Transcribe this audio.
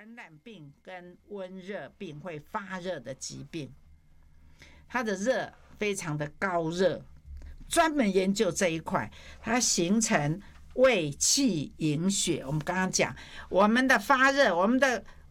传染病跟温热病会发热的疾病，它的热非常的高热，专门研究这一块，它形成胃气营血。我们刚刚讲，我们的发热，我们的